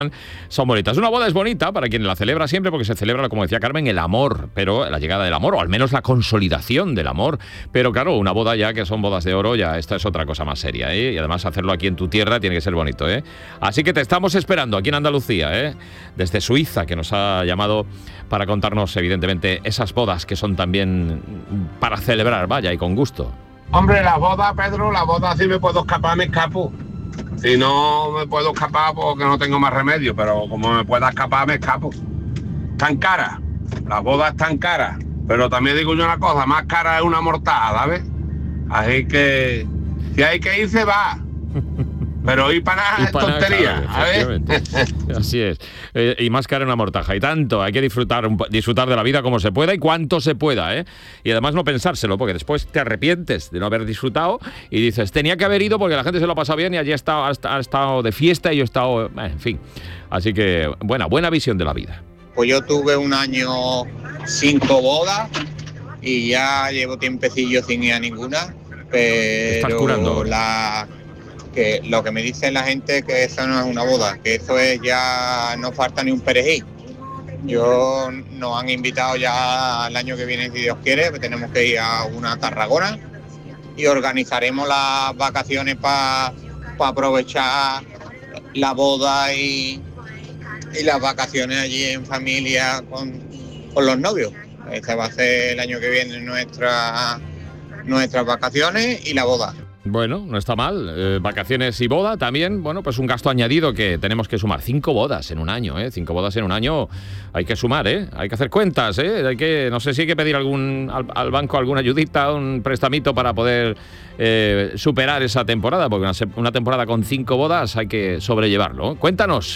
son bonitas. Una boda es bonita para quien la celebra siempre porque se celebra, como decía Carmen, el amor, pero la llegada del amor, o al menos la consolidación del amor. Pero claro, una boda ya que son bodas de oro, ya esta es otra cosa más seria, ¿eh? Y además hacerlo aquí en tu tierra tiene que ser bonito, ¿eh? Así que te estamos esperando aquí en Andalucía, ¿eh? Desde Suiza, que nos ha llamado para contarnos, evidentemente, esas bodas que son también para celebrar, vaya, y con gusto. Hombre, la boda, Pedro, la boda si me puedo escapar, me escapo. Si no me puedo escapar porque no tengo más remedio, pero como me pueda escapar, me escapo. Tan cara, la boda es tan cara, pero también digo yo una cosa, más cara es una mortada, ¿sabes? Así que si hay que ir, se va. Pero ir para nada es tontería, ¿sabes? Así es. Y más cara una mortaja. Y tanto, hay que disfrutar de la vida como se pueda y cuanto se pueda, ¿eh? Y además no pensárselo, porque después te arrepientes de no haber disfrutado y dices, tenía que haber ido porque la gente se lo ha pasado bien y allí ha estado de fiesta y yo he estado... en fin. Así que, buena visión de la vida. Pues yo tuve un año 5 bodas y ya llevo tiempecillo sin ir a ninguna, pero... Estás curando. Que lo que me dice la gente que eso no es una boda, que eso es ya no falta ni un perejil. Nos han invitado ya el año que viene, si Dios quiere, que tenemos que ir a una Tarragona y organizaremos las vacaciones para aprovechar la boda y las vacaciones allí en familia con los novios. Este va a ser el año que viene nuestras vacaciones y la boda. Bueno, no está mal. Vacaciones y boda también, bueno, pues un gasto añadido que tenemos que sumar. 5 bodas en un año, 5 bodas en un año hay que sumar, hay que hacer cuentas, no sé si hay que pedir al banco alguna ayudita, un prestamito para poder superar esa temporada, porque una temporada con 5 bodas hay que sobrellevarlo. Cuéntanos,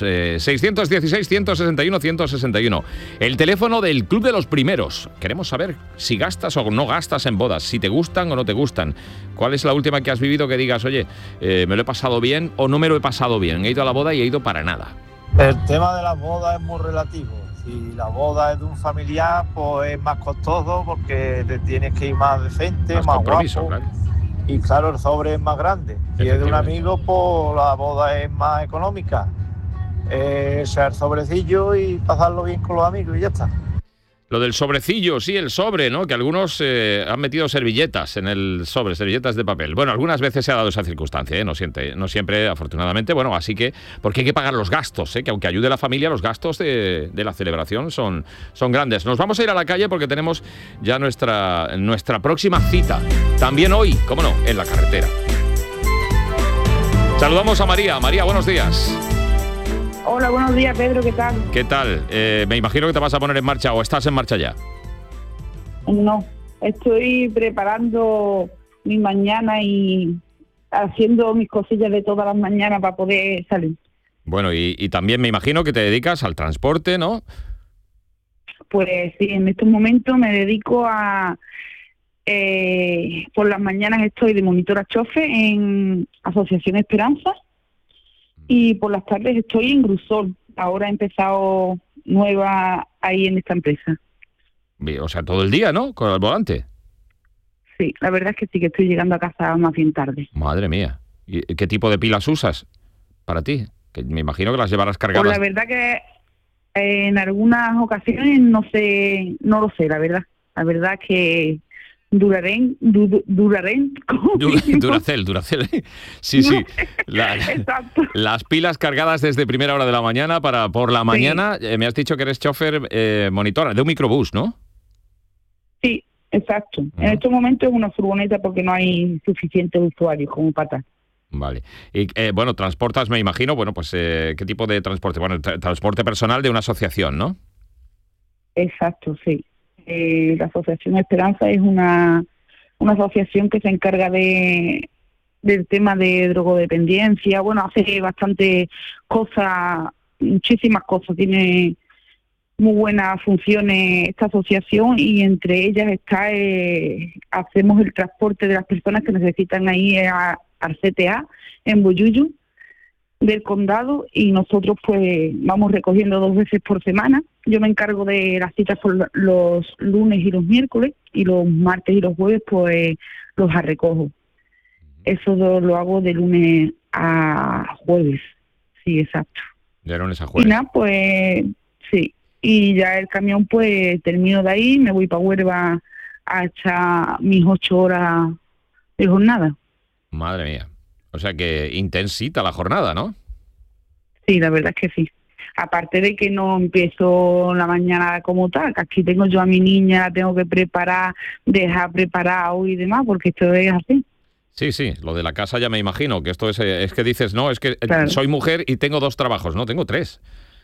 616-161-161. El teléfono del Club de los Primeros. Queremos saber si gastas o no gastas en bodas, si te gustan o no te gustan. ¿Cuál es la última que has vivido que digas, oye, me lo he pasado bien o no me lo he pasado bien? He ido a la boda y he ido para nada. El tema de las bodas es muy relativo. Si la boda es de un familiar, pues es más costoso porque te tienes que ir más decente, más guapo. Claro. Y claro, el sobre es más grande. Si es de un amigo, pues la boda es más económica. Echar sobrecillo y pasarlo bien con los amigos y ya está. Lo del sobrecillo, sí, el sobre, ¿no? Que algunos han metido servilletas en el sobre, servilletas de papel. Bueno, algunas veces se ha dado esa circunstancia, no siempre, afortunadamente. Bueno, así que, porque hay que pagar los gastos, que aunque ayude a la familia, los gastos de la celebración son grandes. Nos vamos a ir a la calle porque tenemos ya nuestra próxima cita. También hoy, cómo no, en la carretera. Saludamos a María. María, buenos días. Hola, buenos días, Pedro, ¿qué tal? ¿Qué tal? Me imagino que te vas a poner en marcha o estás en marcha ya. No, estoy preparando mi mañana y haciendo mis cosillas de todas las mañanas para poder salir. Bueno, y también me imagino que te dedicas al transporte, ¿no? Pues sí, en estos momentos me dedico a... por las mañanas estoy de monitora chofer en Asociación Esperanza. Y por las tardes estoy en Grusol. Ahora he empezado nueva ahí en esta empresa. O sea, todo el día, ¿no? Con el volante. Sí, la verdad es que sí, que estoy llegando a casa más bien tarde. Madre mía. ¿Y qué tipo de pilas usas para ti? Que me imagino que las llevarás cargadas. Pues la verdad que en algunas ocasiones no lo sé, la verdad. La verdad que Durarén. Duracell. Sí. Exacto. Las pilas cargadas desde primera hora de la mañana para por la mañana. Sí. Me has dicho que eres chofer monitora de un microbús, ¿no? Sí, exacto. En estos momentos es una furgoneta porque no hay suficientes usuarios como para. Vale. Y bueno, transportas, me imagino, bueno, pues ¿qué tipo de transporte? Bueno, transporte personal de una asociación, ¿no? Exacto, sí. La Asociación Esperanza es una asociación que se encarga del tema de drogodependencia. Bueno, hace bastante cosas, muchísimas cosas. Tiene muy buenas funciones esta asociación y entre ellas está hacemos el transporte de las personas que necesitan ir al CTA en Boyullu del condado y nosotros pues vamos recogiendo 2 veces por semana. Yo me encargo de las citas por los lunes y los miércoles y los martes y los jueves pues los recojo. Eso lo hago de lunes a jueves. Sí, exacto. Ya lunes a Y jueves. nada, pues sí. Y ya el camión, pues termino de ahí, me voy para Huelva a echar mis 8 horas de jornada. Madre mía. O sea que intensita la jornada, ¿no? Sí, la verdad es que sí. Aparte de que no empiezo la mañana como tal, que aquí tengo yo a mi niña, la tengo que preparar, dejar preparado y demás, porque esto es así. Sí, sí, lo de la casa ya me imagino, que esto es que dices, no, es que Claro, soy mujer y tengo 2 trabajos, no, tengo 3.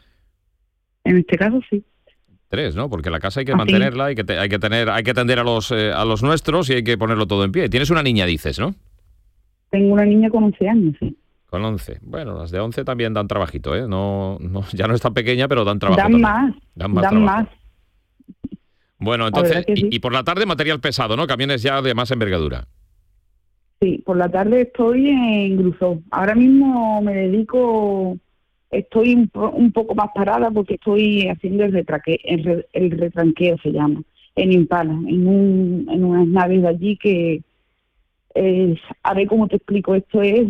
en este caso sí. 3, ¿no? Porque la casa hay que Así, mantenerla, hay que atender a los nuestros y hay que ponerlo todo en pie. Tienes una niña, dices, ¿no? tengo una niña con 11 años, sí. Con 11. Bueno, las de 11 también dan trabajito, ¿eh? No, no, ya no es tan pequeña, pero dan trabajo Dan también. más, Dan más dan trabajo. más, Bueno, la verdad entonces, que sí. y por la tarde material pesado, ¿no? Camiones ya de más envergadura. Sí, por la tarde estoy en Gruzón. Ahora mismo me dedico, estoy un poco más parada porque estoy haciendo el retranqueo se llama, en Impala, en unas naves de allí que, a ver cómo te explico, esto es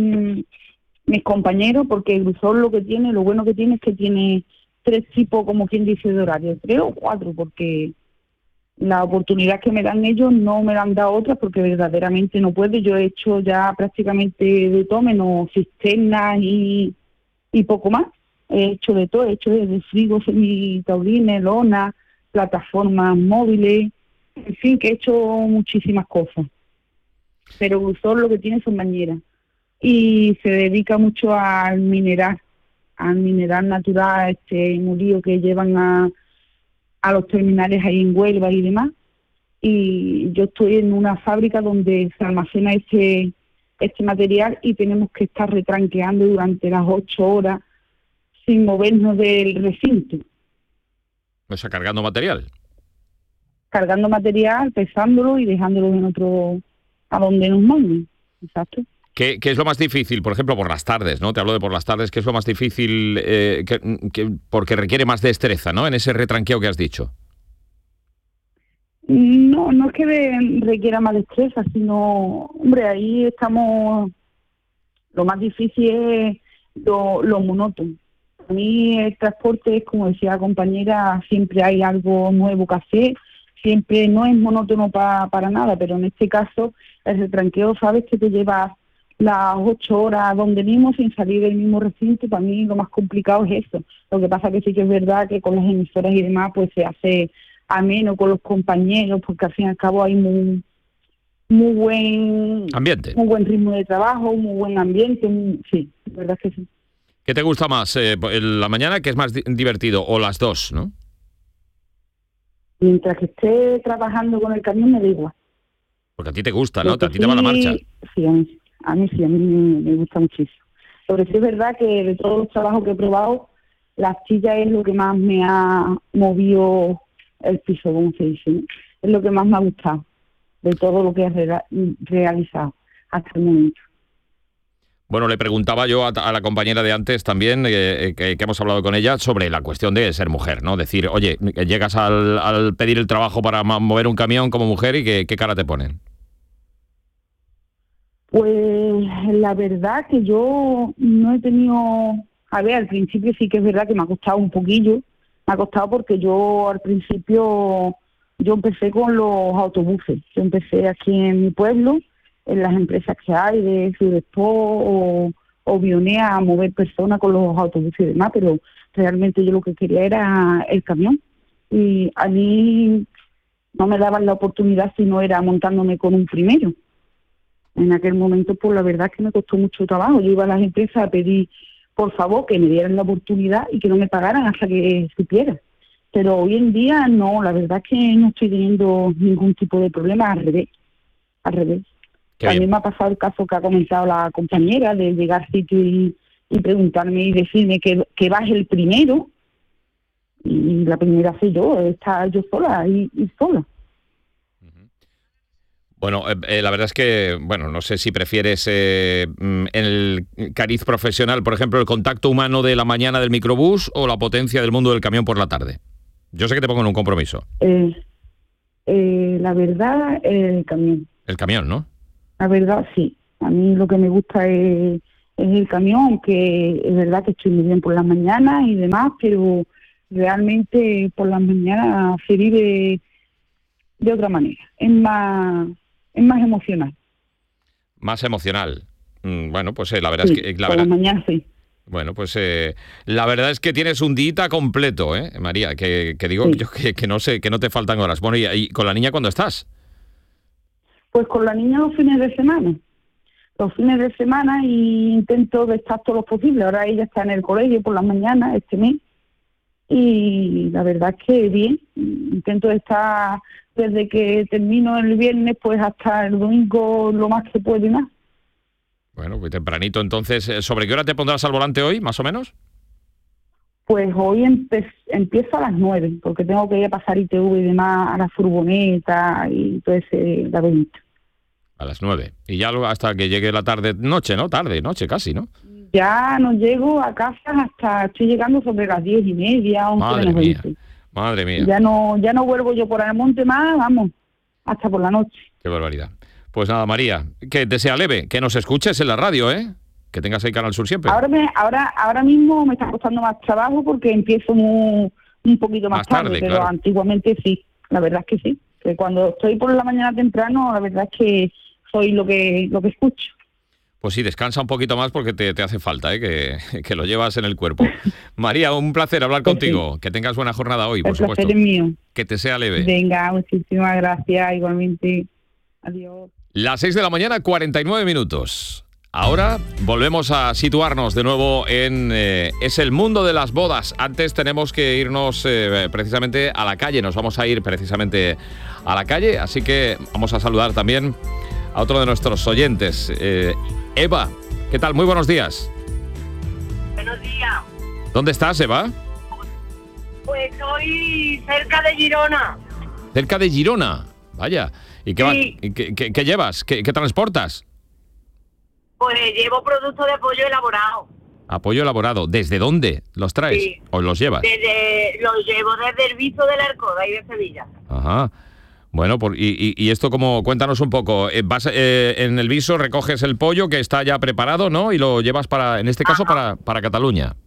mis compañeros, porque Gruzón lo bueno que tiene es que tiene 3 tipos, como quien dice, de horario, 3 o 4, porque la oportunidad que me dan ellos no me la han dado otras porque verdaderamente no puedo. Yo he hecho ya prácticamente de todo, menos cisternas y poco más. He hecho de todo, he hecho desde frigo, semitaurines, lonas, plataformas móviles, en fin, que he hecho muchísimas cosas. Pero Gruzón lo que tiene son bañeras y se dedica mucho al mineral natural, molido que llevan a los terminales ahí en Huelva y demás. Y yo estoy en una fábrica donde se almacena este material y tenemos que estar retranqueando durante las 8 horas sin movernos del recinto, O sea, cargando material. cargando material, pesándolo y dejándolo en otro, a donde nos manden. Exacto. ¿Qué es lo más difícil? Por ejemplo, por las tardes, ¿no? Te hablo de por las tardes. ¿Qué es lo más difícil? Porque requiere más destreza, ¿no? En ese retranqueo que has dicho. No, no es que requiera más destreza, sino, hombre, ahí estamos, lo más difícil es lo monótono. A mí el transporte es, como decía la compañera, siempre hay algo nuevo que hacer, siempre no es monótono para nada, pero en este caso el retranqueo, sabes que te llevas las 8 horas donde mismo sin salir del mismo recinto. Para mí lo más complicado es eso. Lo que pasa que sí que es verdad que con las emisoras y demás pues se hace ameno con los compañeros, porque al fin y al cabo hay muy Ambiente. buen ritmo de trabajo, muy buen ambiente, sí, la verdad es que sí. ¿Qué te gusta más? ¿La mañana, que es más divertido? ¿O las 2, no? Mientras que esté trabajando con el camión me da igual. Porque a ti te gusta, ¿no? Lo que A ti te va la marcha. sí, a mí me gusta muchísimo. Pero sí es verdad que de todos los trabajos que he probado, la astilla es lo que más me ha movido el piso, como se dice, ¿no? Es lo que más me ha gustado de todo lo que he realizado hasta el momento. Bueno, le preguntaba yo a la compañera de antes también, que hemos hablado con ella, sobre la cuestión de ser mujer, ¿no? Decir, oye, llegas al pedir el trabajo para mover un camión como mujer y ¿qué cara te ponen? Pues la verdad que yo no he tenido... A ver, al principio sí que es verdad que me ha costado un poquillo. Me ha costado porque yo al principio, yo empecé con los autobuses. Yo empecé aquí en mi pueblo, en las empresas que hay de Sudespo o Bionea, a mover personas con los autobuses y demás, pero realmente yo lo que quería era el camión. Y a mí no me daban la oportunidad si no era montándome con un primero. En aquel momento, pues la verdad es que me costó mucho trabajo. Yo iba a las empresas a pedir, por favor, que me dieran la oportunidad y que no me pagaran hasta que supiera. Pero hoy en día no, la verdad es que no estoy teniendo ningún tipo de problema, al revés. Al revés. También me ha pasado el caso que ha comentado la compañera de llegar a sitio y preguntarme y decirme que vas el primero. Y la primera soy yo, está yo sola y sola. Bueno, la verdad es que, bueno, no sé si prefieres el cariz profesional, por ejemplo, el contacto humano de la mañana del microbús o la potencia del mundo del camión por la tarde. Yo sé que te pongo en un compromiso. La verdad, el camión. El camión, ¿no? La verdad, sí. A mí lo que me gusta es es el camión, que es verdad que estoy muy bien por las mañanas y demás, pero realmente por las mañanas se vive de otra manera, es más emocional. Más emocional. Bueno, pues la verdad Sí, es que... por las mañanas sí. Bueno, pues la verdad es que tienes un día completo, María, que digo Sí. yo que no sé, que no te faltan horas. Bueno, ¿y con la niña cuándo estás? Pues con la niña los fines de semana. Los fines de semana y intento de estar todo lo posible. Ahora ella está en el colegio por las mañanas, este mes. Y la verdad es que bien. Intento de estar desde que termino el viernes pues hasta el domingo lo más que puedo y más. Bueno, pues tempranito. Entonces, ¿sobre qué hora te pondrás al volante hoy, más o menos? Pues hoy empiezo a las 9, porque tengo que ir a pasar ITV y demás a la furgoneta y todo ese laberinto. A las 9. Y ya luego hasta que llegue la noche, ¿no? Noche casi, ¿no? Ya no llego a casa hasta, estoy llegando sobre las 10:30, 11 Madre menos mía. 20. Madre mía. Ya no vuelvo yo por el monte más, vamos, hasta por la noche. Qué barbaridad. Pues nada, María, que te sea leve, que nos escuches en la radio, que tengas ahí Canal Sur siempre. Ahora mismo me está costando más trabajo porque empiezo un poquito más tarde, pero claro. Antiguamente sí, la verdad es que sí. Que cuando estoy por la mañana temprano, la verdad es que soy lo que escucho. Pues sí, descansa un poquito más porque te hace falta, que lo llevas en el cuerpo. María, un placer hablar contigo. Sí. Que tengas buena jornada hoy, por supuesto. El placer es mío. Que te sea leve. Venga, muchísimas gracias, igualmente. Adiós. Las 6 de la mañana, 49 minutos. Ahora volvemos a situarnos de nuevo en es el mundo de las bodas. Antes tenemos que irnos precisamente a la calle. Nos vamos a ir precisamente a la calle, así que vamos a saludar también a otro de nuestros oyentes. Eva, ¿qué tal? Muy buenos días. Buenos días. ¿Dónde estás, Eva? Pues estoy cerca de Girona. ¿Cerca de Girona? Vaya. ¿Y sí. ¿Qué llevas? ¿Qué transportas? Pues llevo productos de pollo elaborado. ¿Pollo elaborado? ¿Desde dónde los traes? Sí. ¿O los llevas? Los llevo desde el Viso de la Arcoda y de Sevilla. Ajá. Bueno, y esto como, cuéntanos un poco. Vas en el Viso, recoges el pollo que está ya preparado, ¿no? Y lo llevas en este caso, para Cataluña.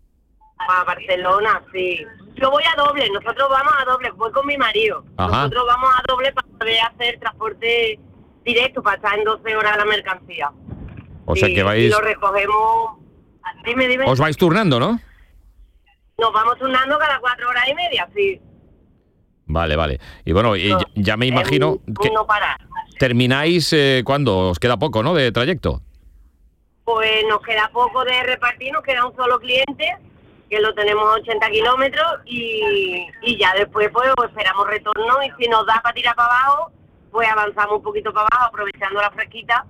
A Barcelona, sí. Yo voy a doble, nosotros vamos a doble, voy con mi marido. Ajá. Nosotros vamos a doble para poder hacer transporte directo, para estar en 12 horas la mercancía. O sea que vais... Y lo recogemos... Dime. Os vais turnando, ¿no? Nos vamos turnando cada 4 horas y media, sí. Vale. Y bueno, ya me imagino que no parar. termináis ¿cuándo? Os queda poco, ¿no? De trayecto. Pues nos queda poco de repartir, nos queda un solo cliente, que lo tenemos a 80 kilómetros, y ya después pues esperamos retorno, y si nos da para tirar para abajo, pues avanzamos un poquito para abajo, aprovechando la fresquita,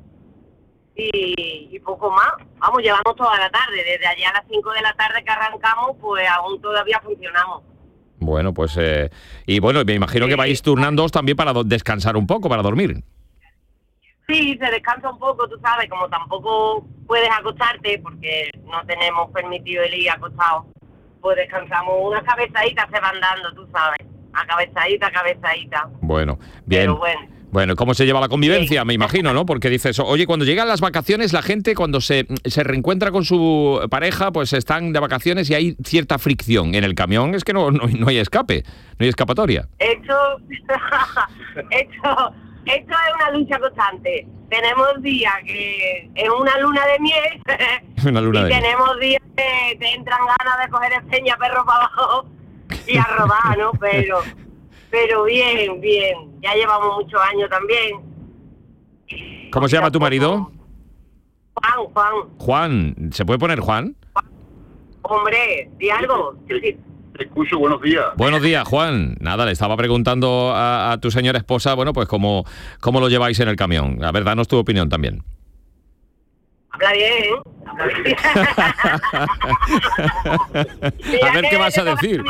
y poco más. Vamos, llevamos toda la tarde, desde allá a las 5 de la tarde que arrancamos, pues aún todavía funcionamos. Bueno, pues... y bueno, me imagino que vais turnándoos también para descansar un poco, para dormir. Sí, se descansa un poco, tú sabes, como tampoco puedes acostarte, porque no tenemos permitido el ir acostado, pues descansamos, unas cabezaditas se van dando, tú sabes, a cabezadita. Bueno, bien. Pero bueno, ¿cómo se lleva la convivencia? Sí. Me imagino, ¿no? Porque dices, oye, cuando llegan las vacaciones, la gente cuando se reencuentra con su pareja, pues están de vacaciones y hay cierta fricción. En el camión es que no hay escape, no hay escapatoria. Esto es una lucha constante. Tenemos días que es una luna de miel y tenemos días que te entran ganas de coger el peña perro para abajo y a rodar, ¿no? Pero bien. Ya llevamos muchos años también. ¿Cómo se llama tu marido? Juan. Juan. ¿Se puede poner Juan? Hombre, di algo. Te escucho, buenos días. Buenos días, Juan. Nada, le estaba preguntando a tu señora esposa, bueno, pues cómo lo lleváis en el camión. A ver, danos tu opinión también. Habla bien. A ver qué vas a decir.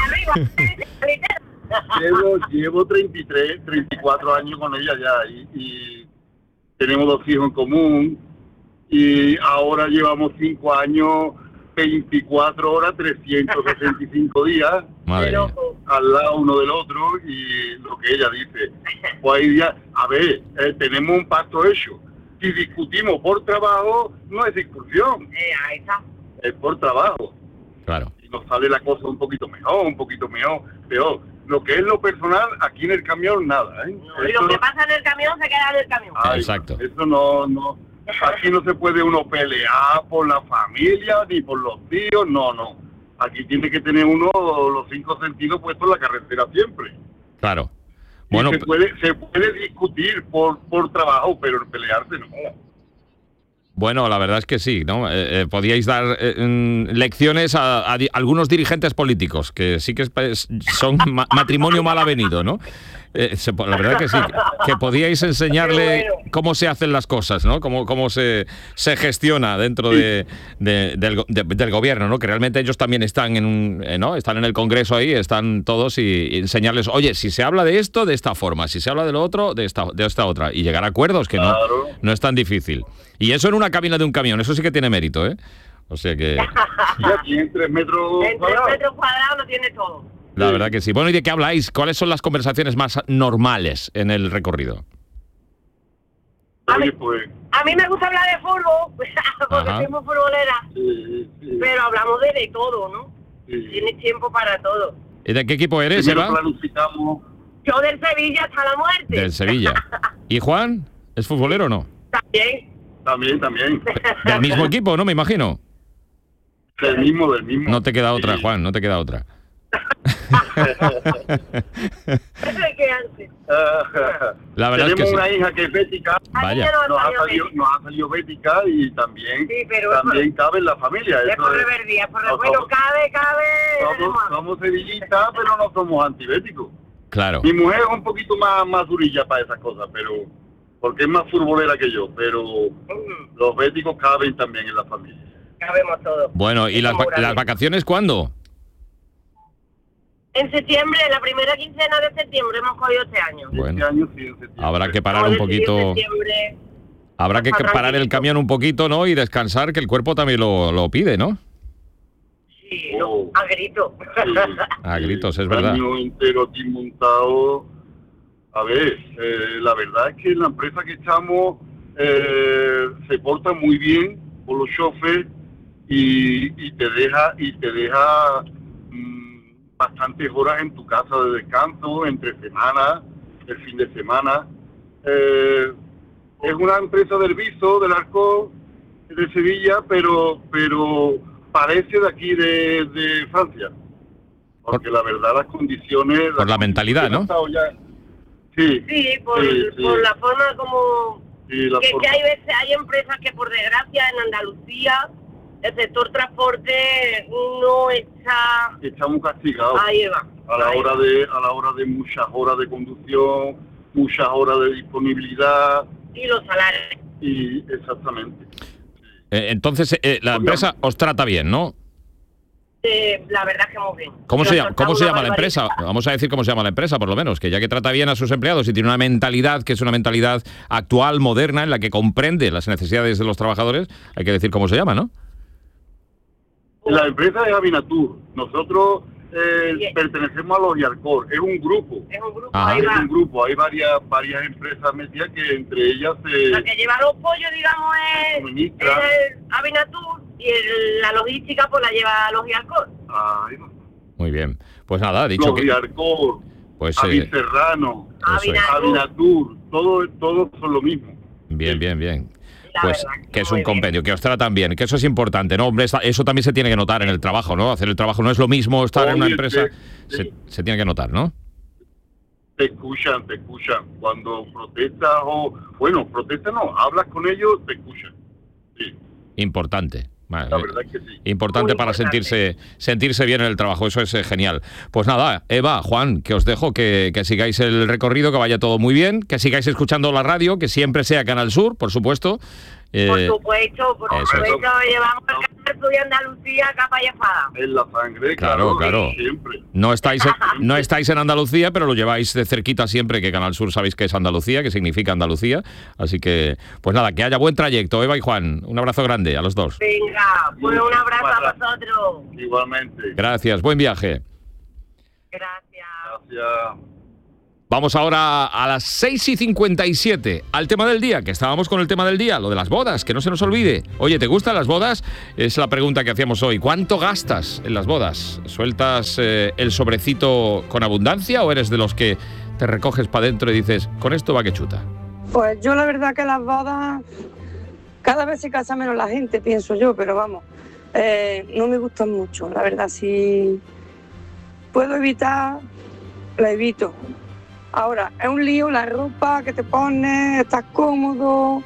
Llevo 34 años con ella ya y tenemos 2 hijos en común y ahora llevamos 5 años, 24 horas, 365 días al lado uno del otro, y lo que ella dice, pues ahí ya, a ver, tenemos un pacto hecho, si discutimos por trabajo, no es discusión, Ahí está. es por trabajo. Claro. Y nos sale la cosa un poquito mejor, peor. Lo que es lo personal, aquí en el camión, nada, ¿eh? No, y lo que pasa en el camión se queda en el camión. Exacto. Eso no. Aquí no se puede uno pelear por la familia ni por los tíos, no. Aquí tiene que tener uno los 5 sentidos puestos en la carretera siempre. Claro. Y Bueno, se puede discutir por trabajo, pero pelearse no. Bueno, la verdad es que sí, ¿no? Podíais dar lecciones a algunos dirigentes políticos, que sí que son matrimonio mal avenido, ¿no? La verdad que sí, que podíais enseñarle cómo se hacen las cosas, ¿no? Cómo se gestiona dentro del gobierno, ¿no? Que realmente ellos también están ¿no? Están en el Congreso ahí, están todos y enseñarles, oye, si se habla de esto, de esta forma, si se habla de lo otro, de esta otra, y llegar a acuerdos, que no es tan difícil. Y eso en una cabina de un camión, eso sí que tiene mérito, ¿eh? O sea que... Y aquí en 3 metros En 3 metros cuadrados lo tiene todo. La verdad que sí. Bueno, ¿y de qué habláis? ¿Cuáles son las conversaciones más normales en el recorrido? A mí me gusta hablar de fútbol, porque soy muy futbolera, pero hablamos de todo, ¿no? Sí. Tienes tiempo para todo. ¿Y de qué equipo eres, Eva? Yo del Sevilla hasta la muerte. Del Sevilla. ¿Y Juan? ¿Es futbolero o no? También. ¿Del mismo equipo, no? Me imagino. Del mismo. No te queda otra, Juan, no te queda otra. La verdad tenemos es que sí. una hija que es bética. Vaya. Nos ha salido bética y también cabe en la familia. Es por reverdía, bueno, cabe. Somos sevillistas, pero no somos antibéticos. Claro. Mi mujer es un poquito más durilla para esas cosas, pero porque es más futbolera que yo, pero los béticos caben también en la familia. Cabemos todos. Bueno, ¿y las vacaciones cuándo? En septiembre, la primera quincena de septiembre hemos cogido este año. Bueno, este año sí, en septiembre. Habrá que parar un poquito. Habrá que parar el camión un poquito, ¿no? Y descansar, que el cuerpo también lo pide, ¿no? Sí, a gritos. Sí, a gritos, es verdad. El año entero aquí montado. A ver, la verdad es que la empresa que estamos se porta muy bien con los choferes y te deja bastantes horas en tu casa de descanso, entre semanas, el fin de semana. Es una empresa del Viso, del Arco de Sevilla, pero parece de aquí de Francia. Porque la verdad las condiciones... Por la mentalidad, ¿no? Sí, por la forma como... Sí, que hay veces, hay empresas que por desgracia en Andalucía el sector transporte no está muy castigado. Ahí va. A la hora de muchas horas de conducción, muchas horas de disponibilidad. Y los salarios. Y exactamente. Entonces la empresa os trata bien, ¿no? La verdad es que muy bien. ¿Cómo se llama la empresa? Vamos a decir cómo se llama la empresa, por lo menos, que ya que trata bien a sus empleados y tiene una mentalidad que es una mentalidad actual, moderna, en la que comprende las necesidades de los trabajadores, hay que decir cómo se llama, ¿no? La empresa es Avinatur. Nosotros pertenecemos a los Yarcor. Es un grupo. Es un grupo. Ajá. Es un grupo. Hay varias empresas metidas que entre ellas la que lleva los pollos, digamos, es Avinatur y la logística pues la lleva los Yarcor. Muy bien. Pues nada, dicho los que... Yarcor, pues Aviserrano, Avinatur, todos son lo mismo. Bien. Pues que es un compendio, que os tratan bien, que eso es importante, ¿no? Hombre, eso también se tiene que notar en el trabajo, ¿no? Hacer el trabajo no es lo mismo estar en una empresa, se tiene que notar, ¿no? Te escuchan. Cuando protestas protestas no, hablas con ellos, te escuchan. Sí. Importante. La verdad es que sí. Importante para sentirse bien en el trabajo, eso es genial. Pues nada, Eva, Juan, que os dejo que sigáis el recorrido, que vaya todo muy bien, que sigáis escuchando la radio, que siempre sea Canal Sur, por supuesto. Por supuesto, llevamos el Canal Sur y Andalucía capa y espada. En la sangre, claro. Siempre. No estáis en Andalucía, pero lo lleváis de cerquita siempre, que Canal Sur sabéis que es Andalucía, que significa Andalucía. Así que, pues nada, que haya buen trayecto, Eva y Juan. Un abrazo grande a los dos. Venga, pues un abrazo a vosotros. Igualmente. Gracias, buen viaje. Gracias. Vamos ahora a las 6:57, al tema del día, que estábamos con el tema del día, lo de las bodas, que no se nos olvide. Oye, ¿te gustan las bodas? Es la pregunta que hacíamos hoy. ¿Cuánto gastas en las bodas? ¿Sueltas el sobrecito con abundancia o eres de los que te recoges para adentro y dices, con esto va que chuta? Pues yo la verdad que las bodas, cada vez se casa menos la gente, pienso yo, pero vamos, no me gustan mucho. La verdad, si puedo evitar, la evito. Ahora, es un lío la ropa que te pones, estás cómodo,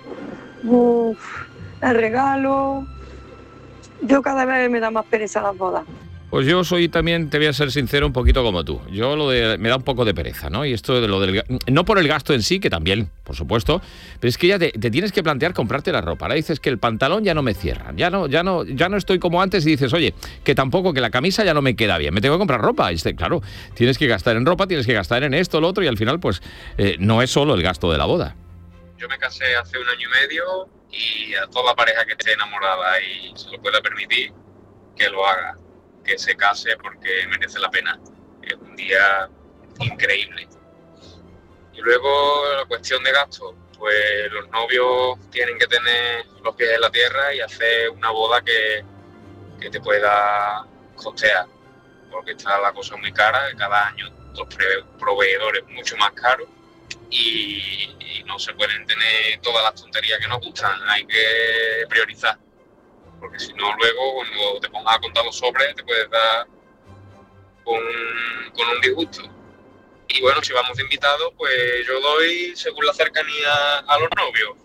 el regalo. Yo cada vez me da más pereza las bodas. Pues yo soy también, te voy a ser sincero, un poquito como tú. Yo me da un poco de pereza, ¿no? Y esto de lo del... No por el gasto en sí, que también, por supuesto, pero es que ya te tienes que plantear comprarte la ropa. Ahora dices que el pantalón ya no me cierra, ya no estoy como antes y dices, oye, que tampoco, que la camisa ya no me queda bien, me tengo que comprar ropa. Y claro, tienes que gastar en ropa, tienes que gastar en esto, lo otro, y al final, pues, no es solo el gasto de la boda. Yo me casé hace 1 año y medio y a toda pareja que esté enamorada y se lo pueda permitir, que lo haga. Que se case porque merece la pena. Es un día increíble. Y luego la cuestión de gasto, pues los novios tienen que tener los pies en la tierra y hacer una boda que te pueda costear, porque está la cosa muy cara, cada año los proveedores mucho más caros y no se pueden tener todas las tonterías que nos gustan, hay que priorizar. Porque si no, luego cuando te pongas a contar los sobres te puedes dar con un disgusto. Y bueno, si vamos de invitados, pues yo doy según la cercanía a los novios.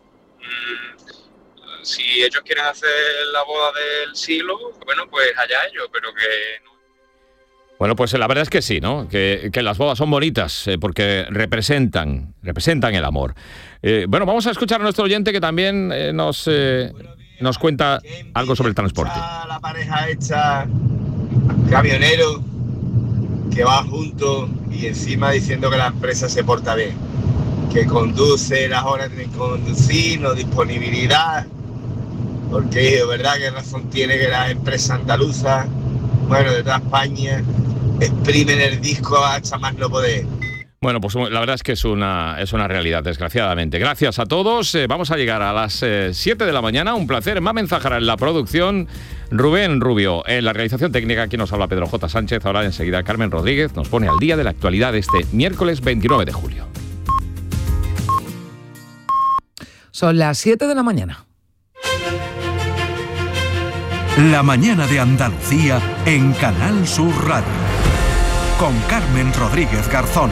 Si ellos quieren hacer la boda del siglo, bueno, pues allá ellos, pero que no. Bueno, pues la verdad es que sí, ¿no? Que las bodas son bonitas porque representan el amor. Bueno, vamos a escuchar a nuestro oyente que también nos cuenta algo sobre el transporte. La pareja hecha camionero que va juntos y encima diciendo que la empresa se porta bien, que conduce las horas que tiene que conducir, no disponibilidad, porque es verdad que razón tiene que las empresas andaluzas, bueno, de toda España, exprimen el disco hasta más no poder. Bueno, pues la verdad es que es una realidad, desgraciadamente. Gracias a todos. Vamos a llegar a las 7 de la mañana. Un placer. Mamen Zahara en la producción, Rubén Rubio en la realización técnica. Aquí nos habla Pedro J. Sánchez. Ahora enseguida Carmen Rodríguez nos pone al día de la actualidad de este miércoles 29 de julio. Son las 7 de la mañana. La mañana de Andalucía en Canal Sur Radio. Con Carmen Rodríguez Garzón.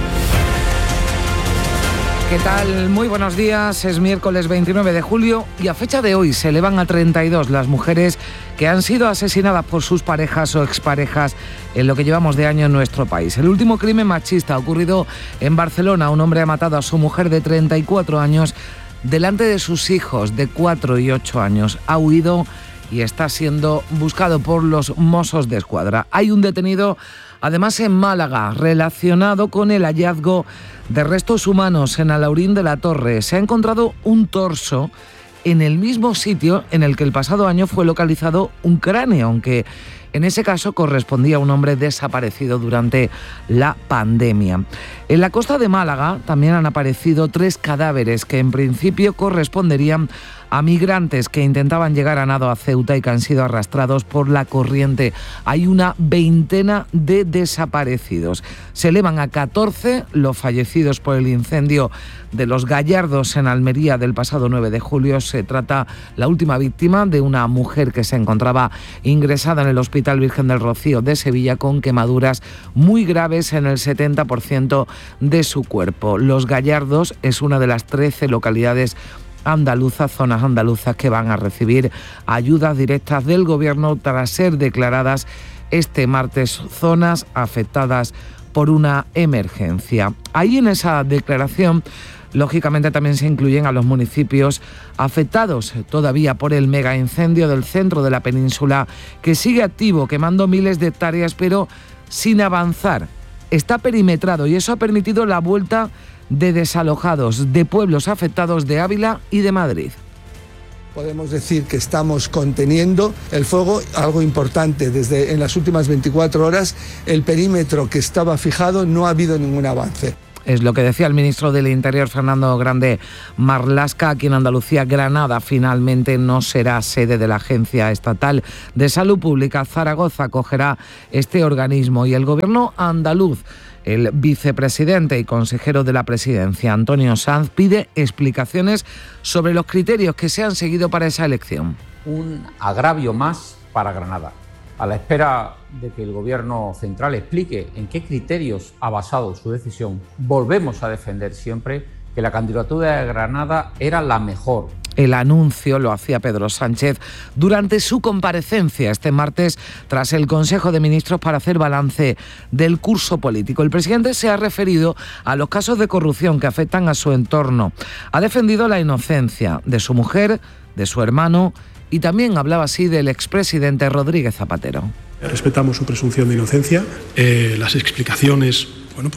¿Qué tal? Muy buenos días. Es miércoles 29 de julio y a fecha de hoy se elevan a 32 las mujeres que han sido asesinadas por sus parejas o exparejas en lo que llevamos de año en nuestro país. El último crimen machista ha ocurrido en Barcelona. Un hombre ha matado a su mujer de 34 años delante de sus hijos de 4 y 8 años. Ha huido y está siendo buscado por los Mossos de Escuadra. Hay un detenido además en Málaga, relacionado con el hallazgo de restos humanos en Alhaurín de la Torre. Se ha encontrado un torso en el mismo sitio en el que el pasado año fue localizado un cráneo, aunque en ese caso correspondía a un hombre desaparecido durante la pandemia. En la costa de Málaga también han aparecido 3 cadáveres que en principio corresponderían a migrantes que intentaban llegar a nado a Ceuta y que han sido arrastrados por la corriente. Hay una veintena de desaparecidos. Se elevan a 14 los fallecidos por el incendio de Los Gallardos en Almería del pasado 9 de julio. Se trata la última víctima de una mujer que se encontraba ingresada en el Hospital Virgen del Rocío de Sevilla con quemaduras muy graves en el 70% de su cuerpo. Los Gallardos es una de las 13 localidades zonas andaluzas que van a recibir ayudas directas del gobierno tras ser declaradas este martes zonas afectadas por una emergencia. Ahí en esa declaración, lógicamente también se incluyen a los municipios afectados todavía por el mega incendio del centro de la península que sigue activo, quemando miles de hectáreas pero sin avanzar. Está perimetrado y eso ha permitido la vuelta de desalojados de pueblos afectados de Ávila y de Madrid. Podemos decir que estamos conteniendo el fuego, algo importante, en las últimas 24 horas el perímetro que estaba fijado no ha habido ningún avance. Es lo que decía el ministro del Interior, Fernando Grande Marlaska. Aquí en Andalucía, Granada finalmente no será sede de la Agencia Estatal de Salud Pública. Zaragoza acogerá este organismo y el Gobierno andaluz. El vicepresidente y consejero de la Presidencia, Antonio Sanz, pide explicaciones sobre los criterios que se han seguido para esa elección. Un agravio más para Granada. A la espera de que el Gobierno central explique en qué criterios ha basado su decisión, volvemos a defender siempre que la candidatura de Granada era la mejor. El anuncio lo hacía Pedro Sánchez durante su comparecencia este martes tras el Consejo de Ministros para hacer balance del curso político. El presidente se ha referido a los casos de corrupción que afectan a su entorno. Ha defendido la inocencia de su mujer, de su hermano y también hablaba así del expresidente Rodríguez Zapatero. Respetamos su presunción de inocencia. Las explicaciones,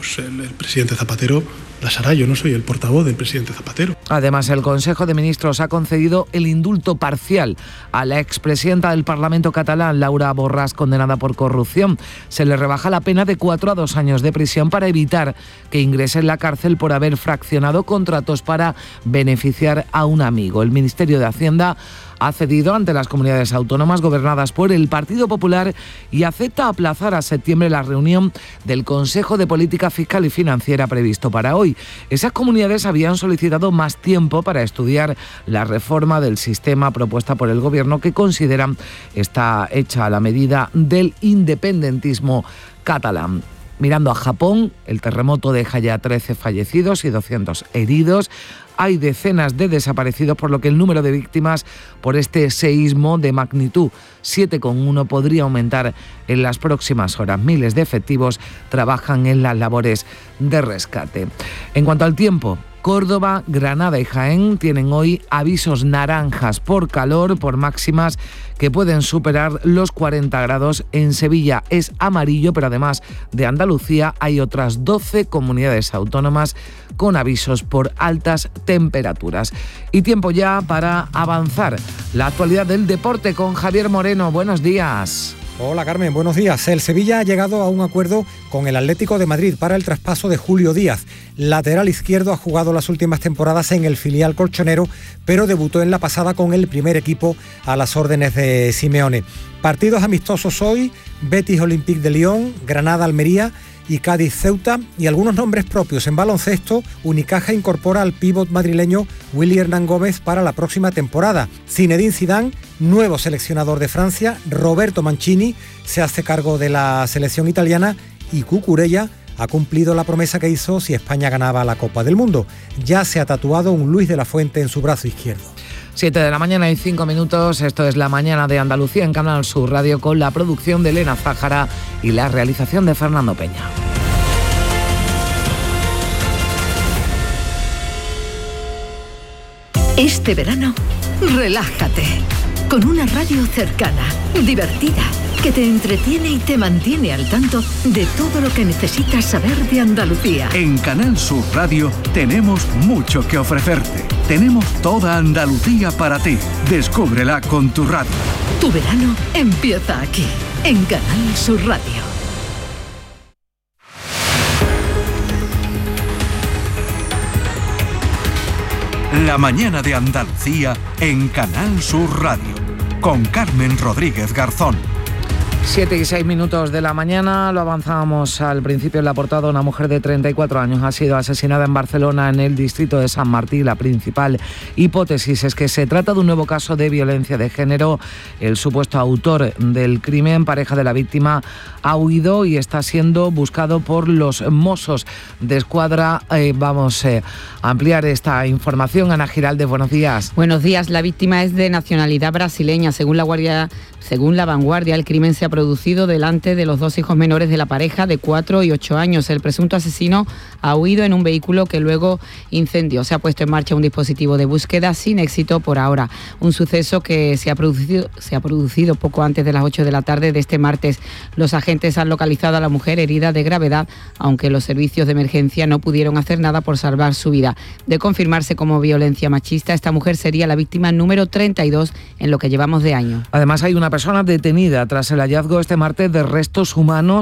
el presidente Zapatero las hará. Yo no soy el portavoz del presidente Zapatero. Además, el Consejo de Ministros ha concedido el indulto parcial a la expresidenta del Parlamento catalán, Laura Borràs, condenada por corrupción. Se le rebaja la pena de 4 a 2 años de prisión para evitar que ingrese en la cárcel por haber fraccionado contratos para beneficiar a un amigo. El Ministerio de Hacienda ha cedido ante las comunidades autónomas gobernadas por el Partido Popular y acepta aplazar a septiembre la reunión del Consejo de Política Fiscal y Financiera previsto para hoy. Esas comunidades habían solicitado más tiempo para estudiar la reforma del sistema propuesta por el Gobierno, que consideran está hecha a la medida del independentismo catalán. Mirando a Japón, el terremoto deja ya 13 fallecidos y 200 heridos. Hay decenas de desaparecidos, por lo que el número de víctimas por este seísmo de magnitud 7,1 podría aumentar en las próximas horas. Miles de efectivos trabajan en las labores de rescate. En cuanto al tiempo, Córdoba, Granada y Jaén tienen hoy avisos naranjas por calor, por máximas que pueden superar los 40 grados. En Sevilla es amarillo, pero además de Andalucía hay otras 12 comunidades autónomas con avisos por altas temperaturas. Y tiempo ya para avanzar. La actualidad del deporte con Javier Moreno. Buenos días. Hola Carmen, buenos días. El Sevilla ha llegado a un acuerdo con el Atlético de Madrid para el traspaso de Julio Díaz. Lateral izquierdo, ha jugado las últimas temporadas en el filial colchonero, pero debutó en la pasada con el primer equipo a las órdenes de Simeone. Partidos amistosos hoy: Betis Olympique de Lyon, Granada Almería y Cádiz Ceuta, y algunos nombres propios. En baloncesto, Unicaja incorpora al pívot madrileño Willy Hernán Gómez para la próxima temporada. Zinedine Zidane, nuevo seleccionador de Francia. Roberto Mancini se hace cargo de la selección italiana y Cucurella ha cumplido la promesa que hizo si España ganaba la Copa del Mundo. Ya se ha tatuado un Luis de la Fuente en su brazo izquierdo. 7 de la mañana y 5 minutos. Esto es La Mañana de Andalucía en Canal Sur Radio, con la producción de Elena Zájara y la realización de Fernando Peña. Este verano, relájate con una radio cercana, divertida, que te entretiene y te mantiene al tanto de todo lo que necesitas saber de Andalucía. En Canal Sur Radio tenemos mucho que ofrecerte. Tenemos toda Andalucía para ti. Descúbrela con tu radio. Tu verano empieza aquí, en Canal Sur Radio. La mañana de Andalucía en Canal Sur Radio, con Carmen Rodríguez Garzón. 7 y 6 minutos de la mañana, lo avanzábamos al principio en la portada. Una mujer de 34 años ha sido asesinada en Barcelona, en el distrito de Sant Martí. La principal hipótesis es que se trata de un nuevo caso de violencia de género. El supuesto autor del crimen, pareja de la víctima, ha huido y está siendo buscado por los Mossos de Escuadra. Vamos a ampliar esta información. Ana Giraldez, buenos días. Buenos días. La víctima es de nacionalidad brasileña. Según La Vanguardia, el crimen se ha producido delante de los 2 hijos menores de la pareja, de 4 y 8 años. El presunto asesino ha huido en un vehículo que luego incendió. Se ha puesto en marcha un dispositivo de búsqueda sin éxito por ahora. Un suceso que se ha producido poco antes de las 8 de la tarde de este martes. Los agentes han localizado a la mujer herida de gravedad, aunque los servicios de emergencia no pudieron hacer nada por salvar su vida. De confirmarse como violencia machista, esta mujer sería la víctima número 32 en lo que llevamos de año. Además, hay una persona detenida tras el hallazgo este martes de restos humanos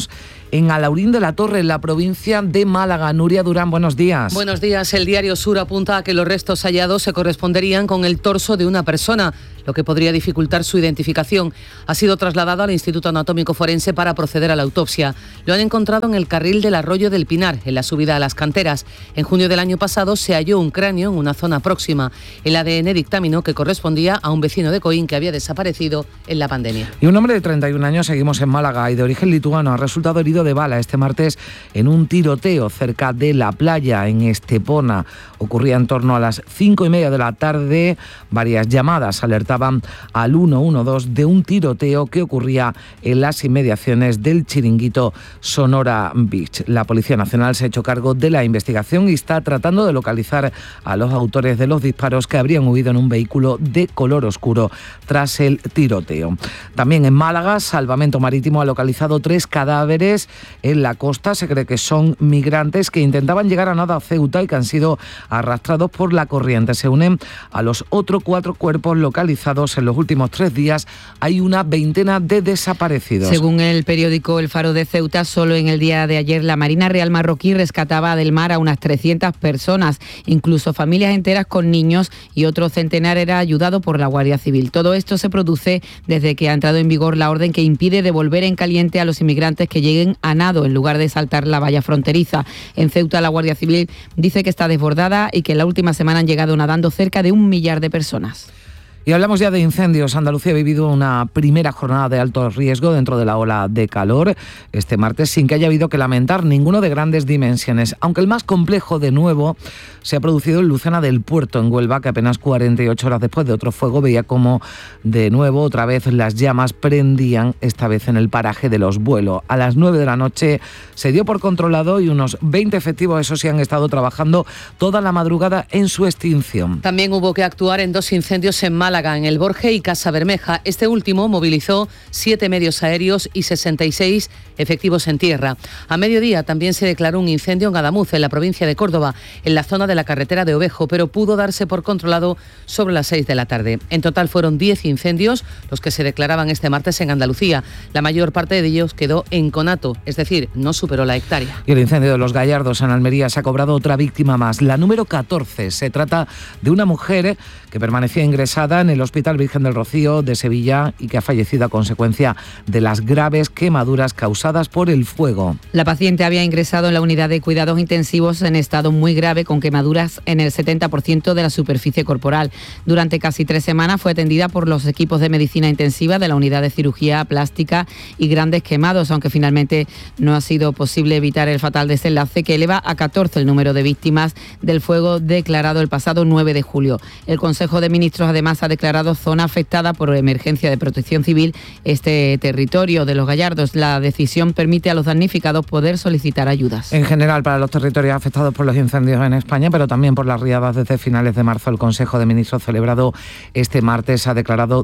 en Alaurín de la Torre, en la provincia de Málaga. Nuria Durán, buenos días. Buenos días. El diario Sur apunta a que los restos hallados se corresponderían con el torso de una persona, lo que podría dificultar su identificación. Ha sido trasladado al Instituto Anatómico Forense para proceder a la autopsia. Lo han encontrado en el carril del Arroyo del Pinar, en la subida a las Canteras. En junio del año pasado se halló un cráneo en una zona próxima. El ADN dictaminó que correspondía a un vecino de Coín que había desaparecido en la pandemia. Y un hombre de 31 años, seguimos en Málaga, y de origen lituano, ha resultado herido de bala este martes en un tiroteo cerca de la playa en Estepona. Ocurría en torno a las 5:30 de la tarde. Varias llamadas alertaban al 112 de un tiroteo que ocurría en las inmediaciones del chiringuito Sonora Beach. La Policía Nacional se ha hecho cargo de la investigación y está tratando de localizar a los autores de los disparos que habrían huido en un vehículo de color oscuro tras el tiroteo. También en Málaga, Salvamento Marítimo ha localizado 3 cadáveres en la costa. Se cree que son migrantes que intentaban llegar a Nada, Ceuta, y que han sido arrastrados por la corriente. Se unen a los otros 4 cuerpos localizados en los últimos 3 días. Hay una veintena de desaparecidos. Según el periódico El Faro de Ceuta, solo en el día de ayer la Marina Real marroquí rescataba del mar a unas 300 personas, incluso familias enteras con niños, y otro centenar era ayudado por la Guardia Civil. Todo esto se produce desde que ha entrado en vigor la orden que impide devolver en caliente a los inmigrantes que lleguen a nado en lugar de saltar la valla fronteriza. En Ceuta la Guardia Civil dice que está desbordada y que en la última semana han llegado nadando cerca de 1 millar de personas. Y hablamos ya de incendios. Andalucía ha vivido una primera jornada de alto riesgo dentro de la ola de calor este martes, sin que haya habido que lamentar ninguno de grandes dimensiones. Aunque el más complejo, de nuevo, se ha producido en Lucena del Puerto, en Huelva, que apenas 48 horas después de otro fuego veía como de nuevo, otra vez, las llamas prendían, esta vez en el paraje de Los Buelos. A las 9 de la noche se dio por controlado y unos 20 efectivos, eso sí, han estado trabajando toda la madrugada en su extinción. También hubo que actuar en 2 incendios en Málaga, en El Borje y Casa Bermeja. Este último movilizó 7 medios aéreos y 66 efectivos en tierra. A mediodía también se declaró un incendio en Adamuz, en la provincia de Córdoba, en la zona de la carretera de Ovejo, pero pudo darse por controlado sobre las 6 de la tarde. En total fueron 10 incendios los que se declaraban este martes en Andalucía. La mayor parte de ellos quedó en conato, es decir, no superó la hectárea. Y el incendio de Los Gallardos en Almería se ha cobrado otra víctima más, la número 14. Se trata de una mujer que permanecía ingresada en el Hospital Virgen del Rocío de Sevilla y que ha fallecido a consecuencia de las graves quemaduras causadas por el fuego. La paciente había ingresado en la unidad de cuidados intensivos en estado muy grave, con quemaduras en el 70% de la superficie corporal. Durante casi 3 semanas fue atendida por los equipos de medicina intensiva de la unidad de cirugía plástica y grandes quemados, aunque finalmente no ha sido posible evitar el fatal desenlace que eleva a 14 el número de víctimas del fuego declarado el pasado 9 de julio. El Consejo de Ministros además ha declarado zona afectada por emergencia de protección civil este territorio de Los Gallardos. La decisión permite a los damnificados poder solicitar ayudas. En general, para los territorios afectados por los incendios en España, pero también por las riadas desde finales de marzo, el Consejo de Ministros celebrado este martes ha declarado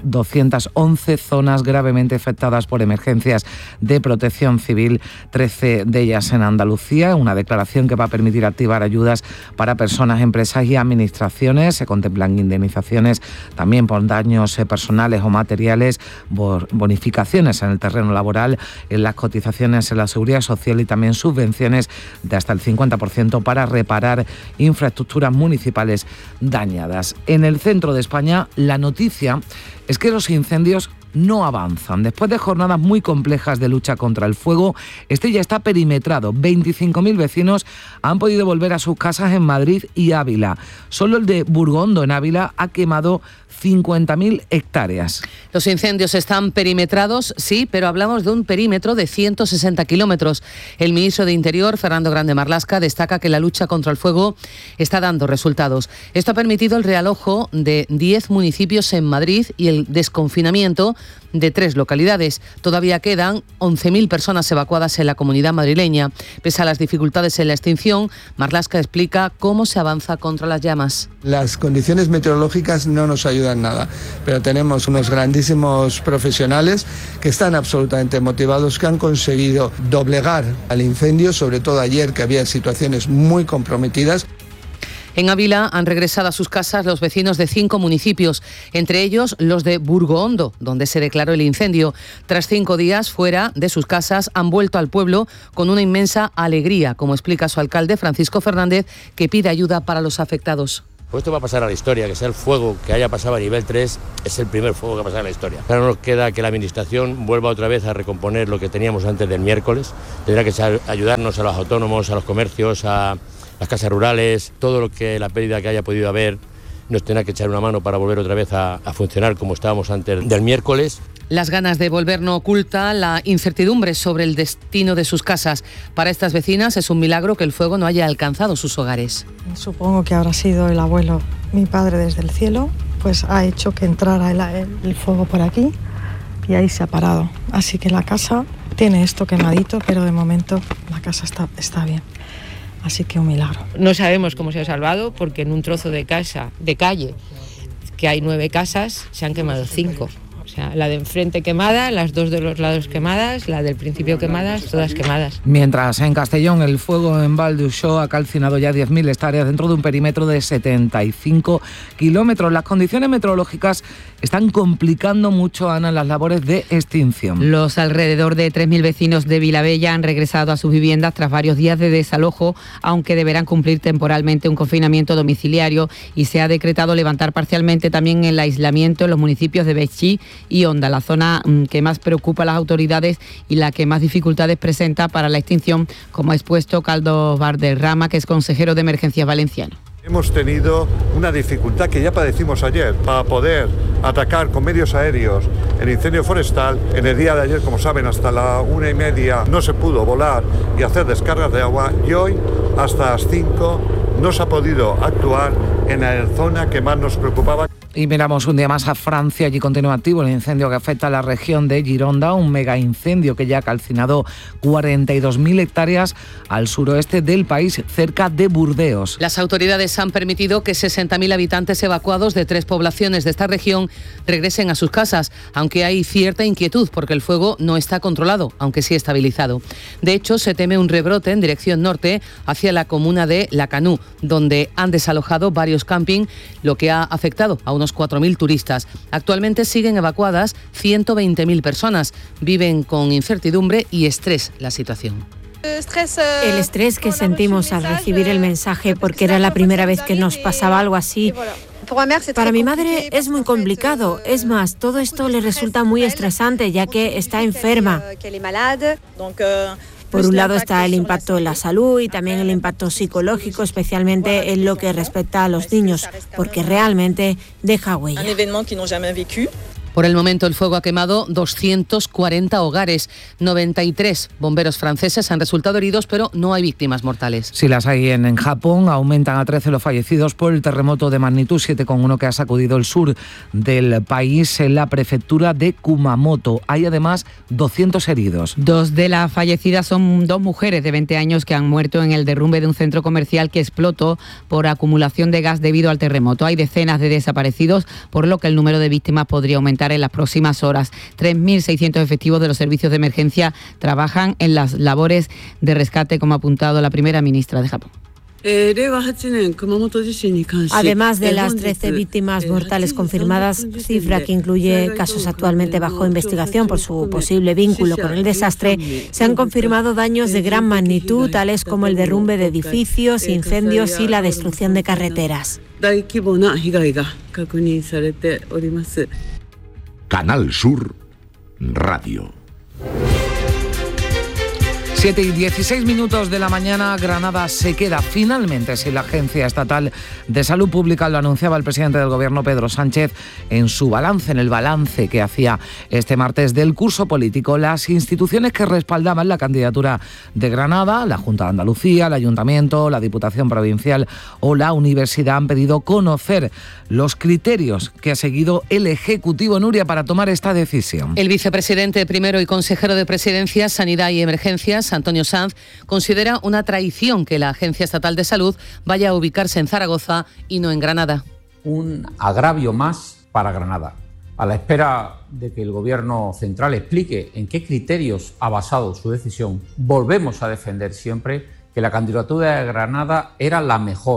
211 zonas gravemente afectadas por emergencias de protección civil, 13 de ellas en Andalucía, una declaración que va a permitir activar ayudas para personas, empresas y administraciones. Se contemplan indemnizaciones también por daños personales o materiales, bonificaciones en el terreno laboral, en las cotizaciones en la seguridad social y también subvenciones de hasta el 50% para reparar infraestructuras municipales dañadas. En el centro de España, la noticia es que los incendios no avanzan. Después de jornadas muy complejas de lucha contra el fuego, este ya está perimetrado. 25.000 vecinos han podido volver a sus casas en Madrid y Ávila. Solo el de Burgondo, en Ávila, ha quemado 50.000 hectáreas. Los incendios están perimetrados, sí, pero hablamos de un perímetro de 160 kilómetros. El ministro de Interior, Fernando Grande Marlaska, destaca que la lucha contra el fuego está dando resultados. Esto ha permitido el realojo de 10 municipios en Madrid y el desconfinamiento de 3 localidades. Todavía quedan 11.000 personas evacuadas en la comunidad madrileña. Pese a las dificultades en la extinción, Marlaska explica cómo se avanza contra las llamas. Las condiciones meteorológicas no nos ayudan nada, pero tenemos unos grandísimos profesionales que están absolutamente motivados, que han conseguido doblegar al incendio, sobre todo ayer, que había situaciones muy comprometidas. En Ávila han regresado a sus casas los vecinos de 5 municipios, entre ellos los de Burgohondo, donde se declaró el incendio. Tras 5 días fuera de sus casas, han vuelto al pueblo con una inmensa alegría, como explica su alcalde Francisco Fernández, que pide ayuda para los afectados. Pues esto va a pasar a la historia, que sea el fuego que haya pasado a nivel 3, es el primer fuego que ha pasado en la historia. Ahora no nos queda que la Administración vuelva otra vez a recomponer lo que teníamos antes del miércoles. Tendrá que ayudarnos a los autónomos, a los comercios, a las casas rurales, todo lo que la pérdida que haya podido haber, nos tendrá que echar una mano para volver otra vez a funcionar como estábamos antes del miércoles. Las ganas de volver no oculta la incertidumbre sobre el destino de sus casas. Para estas vecinas es un milagro que el fuego no haya alcanzado sus hogares. Supongo que habrá sido el abuelo, mi padre desde el cielo, pues ha hecho que entrara el fuego por aquí y ahí se ha parado. Así que la casa tiene esto quemadito, pero de momento la casa está bien. Así que un milagro. No sabemos cómo se ha salvado porque en un trozo de casa, de calle, que hay 9 casas, se han quemado 5. O sea, la de enfrente quemada, las 2 de los lados quemadas, la del principio quemadas, todas quemadas. Mientras en Castellón el fuego en Val d'Uixó ha calcinado ya 10.000 hectáreas dentro de un perímetro de 75 kilómetros. Las condiciones meteorológicas están complicando mucho, Ana, las labores de extinción. Los alrededor de 3.000 vecinos de Vilabella han regresado a sus viviendas tras varios días de desalojo, aunque deberán cumplir temporalmente un confinamiento domiciliario y se ha decretado levantar parcialmente también el aislamiento en los municipios de Betxí y Onda, la zona que más preocupa a las autoridades y la que más dificultades presenta para la extinción, como ha expuesto Caldo Valderrama, que es consejero de Emergencias valenciano. Hemos tenido una dificultad que ya padecimos ayer para poder atacar con medios aéreos el incendio forestal. En el día de ayer, como saben, hasta la 1:30 no se pudo volar y hacer descargas de agua, y hoy hasta las 5 no se ha podido actuar en la zona que más nos preocupaba. Y miramos un día más a Francia. Allí continúa activo el incendio que afecta a la región de Gironda, un mega incendio que ya ha calcinado 42.000 hectáreas al suroeste del país, cerca de Burdeos. Las autoridades han permitido que 60.000 habitantes evacuados de 3 poblaciones de esta región regresen a sus casas, aunque hay cierta inquietud porque el fuego no está controlado, aunque sí estabilizado. De hecho, se teme un rebrote en dirección norte hacia la comuna de Lacanau, donde han desalojado varios camping, lo que ha afectado a unos 4.000 turistas. Actualmente siguen evacuadas 120.000 personas. Viven con incertidumbre y estrés la situación. El estrés que sentimos al recibir el mensaje, porque era la primera vez que nos pasaba algo así. Para mi madre es muy complicado. Es más, todo esto le resulta muy estresante, ya que está enferma. Por un lado está el impacto en la salud y también el impacto psicológico, especialmente en lo que respecta a los niños, porque realmente deja huella. Por el momento el fuego ha quemado 240 hogares. 93 bomberos franceses han resultado heridos, pero no hay víctimas mortales. Si las hay en Japón, aumentan a 13 los fallecidos por el terremoto de magnitud 7,1 que ha sacudido el sur del país, en la prefectura de Kumamoto. Hay además 200 heridos. 2 de las fallecidas son 2 mujeres de 20 años que han muerto en el derrumbe de un centro comercial que explotó por acumulación de gas debido al terremoto. Hay decenas de desaparecidos, por lo que el número de víctimas podría aumentar en las próximas horas. 3.600 efectivos de los servicios de emergencia trabajan en las labores de rescate, como ha apuntado la primera ministra de Japón. Además de las 13 víctimas mortales confirmadas, cifra que incluye casos actualmente bajo investigación por su posible vínculo con el desastre, se han confirmado daños de gran magnitud, tales como el derrumbe de edificios, incendios y la destrucción de carreteras. Canal Sur Radio. 7:16 de la mañana, Granada se queda finalmente sin la Agencia Estatal de Salud Pública. Lo anunciaba el presidente del Gobierno, Pedro Sánchez, en su balance, en el balance que hacía este martes del curso político. Las instituciones que respaldaban la candidatura de Granada, la Junta de Andalucía, el Ayuntamiento, la Diputación Provincial o la Universidad, han pedido conocer los criterios que ha seguido el Ejecutivo, Nuria, para tomar esta decisión. El vicepresidente primero y consejero de Presidencia, Sanidad y Emergencias, Antonio Sanz, considera una traición que la Agencia Estatal de Salud vaya a ubicarse en Zaragoza y no en Granada. Un agravio más para Granada. A la espera de que el Gobierno central explique en qué criterios ha basado su decisión, volvemos a defender siempre que la candidatura de Granada era la mejor.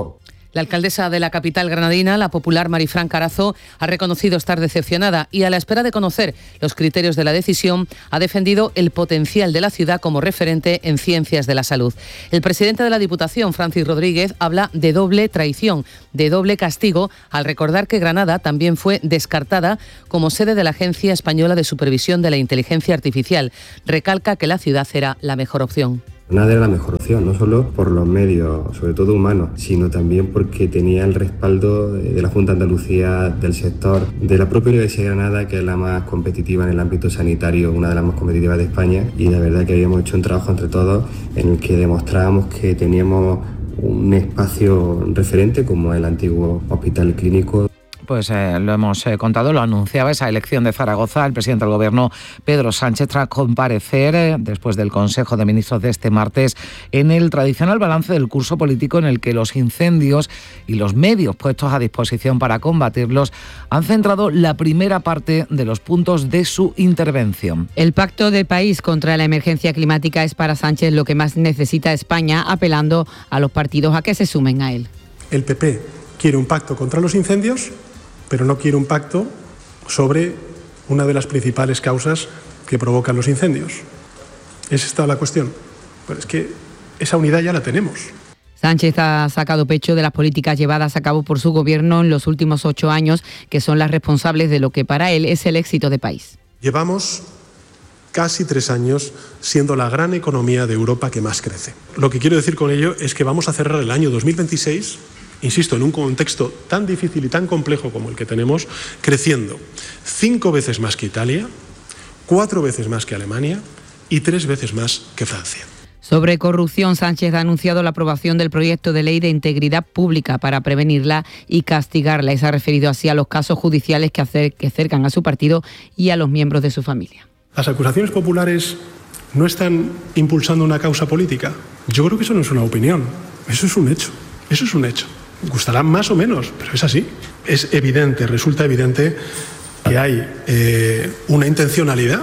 La alcaldesa de la capital granadina, la popular Marifran Carazo, ha reconocido estar decepcionada y, a la espera de conocer los criterios de la decisión, ha defendido el potencial de la ciudad como referente en ciencias de la salud. El presidente de la Diputación, Francis Rodríguez, habla de doble traición, de doble castigo, al recordar que Granada también fue descartada como sede de la Agencia Española de Supervisión de la Inteligencia Artificial. Recalca que la ciudad era la mejor opción. Granada era la mejor opción, no solo por los medios, sobre todo humanos, sino también porque tenía el respaldo de la Junta de Andalucía, del sector, de la propia Universidad de Granada, que es la más competitiva en el ámbito sanitario, una de las más competitivas de España, y la verdad que habíamos hecho un trabajo entre todos en el que demostrábamos que teníamos un espacio referente como el antiguo hospital clínico. Pues lo hemos contado, lo anunciaba esa elección de Zaragoza, el presidente del Gobierno, Pedro Sánchez, tras comparecer después del Consejo de Ministros de este martes en el tradicional balance del curso político, en el que los incendios y los medios puestos a disposición para combatirlos han centrado la primera parte de los puntos de su intervención. El pacto de país contra la emergencia climática es para Sánchez lo que más necesita España, apelando a los partidos a que se sumen a él. El PP quiere un pacto contra los incendios, pero no quiere un pacto sobre una de las principales causas que provocan los incendios. ¿Es esta la cuestión? Pues es que esa unidad ya la tenemos. Sánchez ha sacado pecho de las políticas llevadas a cabo por su gobierno en los últimos 8 años, que son las responsables de lo que para él es el éxito de país. Llevamos casi 3 años siendo la gran economía de Europa que más crece. Lo que quiero decir con ello es que vamos a cerrar el año 2026, insisto, en un contexto tan difícil y tan complejo como el que tenemos, creciendo 5 veces más que Italia, 4 veces más que Alemania y 3 veces más que Francia. Sobre corrupción, Sánchez ha anunciado la aprobación del proyecto de ley de integridad pública para prevenirla y castigarla. Y se ha referido así a los casos judiciales que cercan a su partido y a los miembros de su familia. Las acusaciones populares no están impulsando una causa política. Yo creo que eso no es una opinión, eso es un hecho. Eso es un hecho. Gustará más o menos, pero es así. Es evidente, resulta evidente que hay una intencionalidad.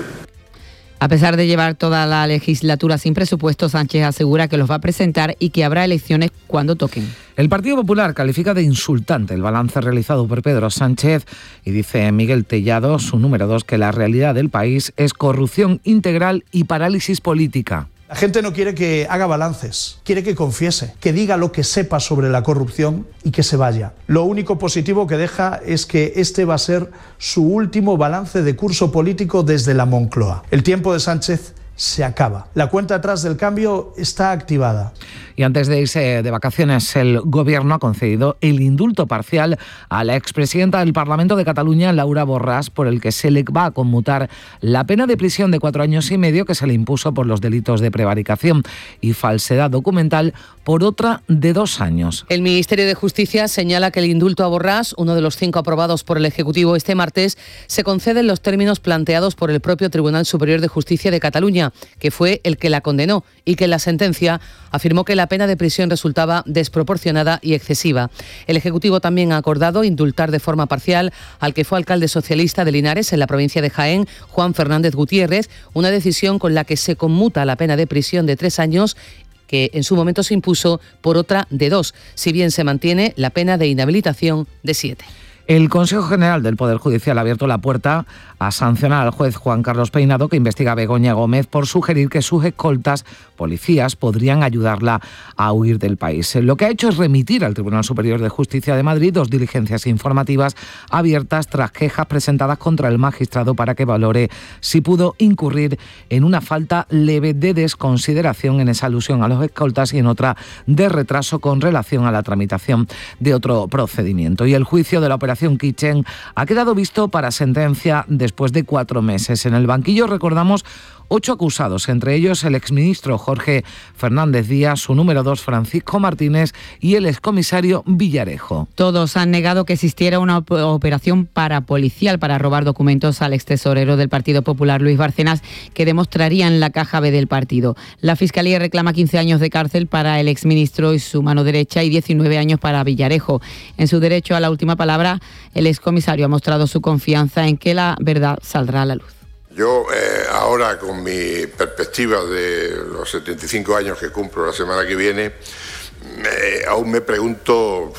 A pesar de llevar toda la legislatura sin presupuesto, Sánchez asegura que los va a presentar y que habrá elecciones cuando toquen. El Partido Popular califica de insultante el balance realizado por Pedro Sánchez y dice Miguel Tellado, su número 2, que la realidad del país es corrupción integral y parálisis política. La gente no quiere que haga balances, quiere que confiese, que diga lo que sepa sobre la corrupción y que se vaya. Lo único positivo que deja es que este va a ser su último balance de curso político desde la Moncloa. El tiempo de Sánchez se acaba. La cuenta atrás del cambio está activada. Y antes de irse de vacaciones, el Gobierno ha concedido el indulto parcial a la expresidenta del Parlamento de Cataluña, Laura Borràs, por el que se le va a conmutar la pena de prisión de 4 años y medio que se le impuso por los delitos de prevaricación y falsedad documental por otra de 2 años. El Ministerio de Justicia señala que el indulto a Borràs, uno de los 5 aprobados por el Ejecutivo este martes, se concede en los términos planteados por el propio Tribunal Superior de Justicia de Cataluña, que fue el que la condenó y que en la sentencia afirmó que la pena de prisión resultaba desproporcionada y excesiva. El Ejecutivo también ha acordado indultar de forma parcial al que fue alcalde socialista de Linares, en la provincia de Jaén, Juan Fernández Gutiérrez, una decisión con la que se conmuta la pena de prisión de 3 años que en su momento se impuso por otra de 2, si bien se mantiene la pena de inhabilitación de 7. El Consejo General del Poder Judicial ha abierto la puerta a sancionar al juez Juan Carlos Peinado, que investiga a Begoña Gómez por sugerir que sus escoltas, policías, podrían ayudarla a huir del país. Lo que ha hecho es remitir al Tribunal Superior de Justicia de Madrid 2 diligencias informativas abiertas tras quejas presentadas contra el magistrado para que valore si pudo incurrir en una falta leve de desconsideración, en esa alusión a los escoltas, y en otra de retraso con relación a la tramitación de otro procedimiento. Y el juicio de la operación Kitchen ha quedado visto para sentencia después de 4 meses. En el banquillo, recordamos, 8 acusados, entre ellos el exministro Jorge Fernández Díaz, su número 2 Francisco Martínez y el excomisario Villarejo. Todos han negado que existiera una operación parapolicial para robar documentos al extesorero del Partido Popular, Luis Bárcenas, que demostrarían la caja B del partido. La Fiscalía reclama 15 años de cárcel para el exministro y su mano derecha y 19 años para Villarejo. En su derecho a la última palabra, el excomisario ha mostrado su confianza en que la verdad saldrá a la luz. Yo ahora, con mi perspectiva de los 75 años que cumplo la semana que viene, aún me pregunto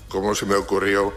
cómo se me ocurrió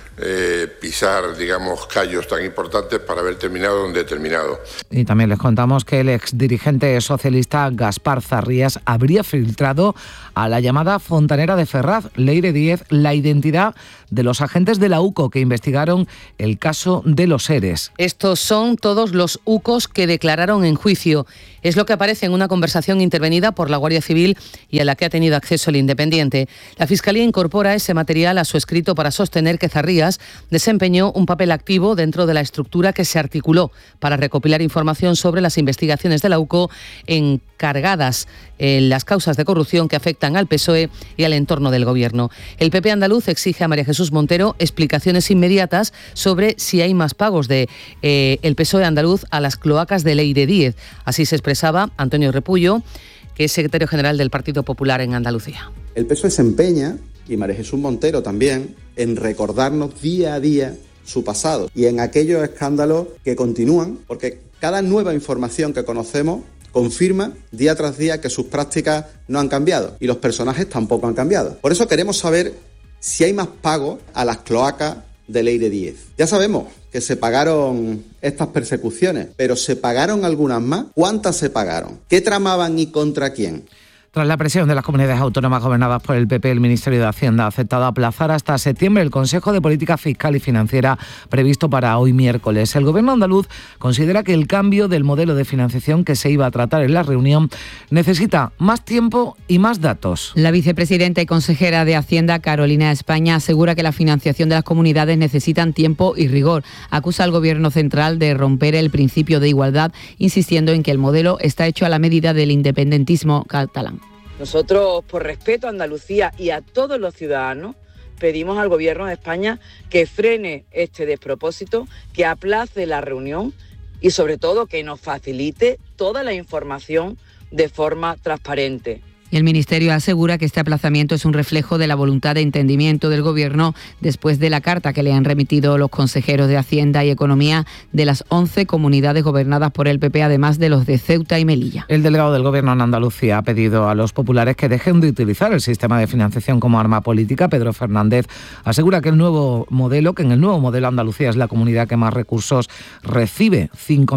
pisar, digamos, callos tan importantes para haber terminado donde he terminado. Y también les contamos que el exdirigente socialista Gaspar Zarrías habría filtrado a la llamada fontanera de Ferraz, Leire Díez, la identidad de los agentes de la UCO que investigaron el caso de los ERES. Estos son todos los UCOs que declararon en juicio. Es lo que aparece en una conversación intervenida por la Guardia Civil y a la que ha tenido acceso el Independiente. La Fiscalía incorpora ese material a su escrito para sostener que Zarrías desempeñó un papel activo dentro de la estructura que se articuló para recopilar información sobre las investigaciones de la UCO encargadas en las causas de corrupción que afectan al PSOE y al entorno del Gobierno. El PP andaluz exige a María Jesús Montero explicaciones inmediatas sobre si hay más pagos de el PSOE andaluz a las cloacas de Leire Díez. Así se expresaba Antonio Repullo, que es secretario general del Partido Popular en Andalucía. El PSOE se empeña, y María Jesús Montero también, en recordarnos día a día su pasado y en aquellos escándalos que continúan, porque cada nueva información que conocemos confirma día tras día que sus prácticas no han cambiado y los personajes tampoco han cambiado. Por eso queremos saber si hay más pagos a las cloacas de Leire Díez. Ya sabemos que se pagaron estas persecuciones, pero ¿se pagaron algunas más? ¿Cuántas se pagaron? ¿Qué tramaban y contra quién? Tras la presión de las comunidades autónomas gobernadas por el PP, el Ministerio de Hacienda ha aceptado aplazar hasta septiembre el Consejo de Política Fiscal y Financiera previsto para hoy miércoles. El Gobierno andaluz considera que el cambio del modelo de financiación que se iba a tratar en la reunión necesita más tiempo y más datos. La vicepresidenta y consejera de Hacienda, Carolina España, asegura que la financiación de las comunidades necesitan tiempo y rigor. Acusa al Gobierno central de romper el principio de igualdad, insistiendo en que el modelo está hecho a la medida del independentismo catalán. Nosotros, por respeto a Andalucía y a todos los ciudadanos, pedimos al Gobierno de España que frene este despropósito, que aplace la reunión y, sobre todo, que nos facilite toda la información de forma transparente. Y el Ministerio asegura que este aplazamiento es un reflejo de la voluntad de entendimiento del Gobierno después de la carta que le han remitido los consejeros de Hacienda y Economía de las 11 comunidades gobernadas por el PP, además de los de Ceuta y Melilla. El delegado del Gobierno en Andalucía ha pedido a los populares que dejen de utilizar el sistema de financiación como arma política. Pedro Fernández asegura que en el nuevo modelo Andalucía es la comunidad que más recursos recibe,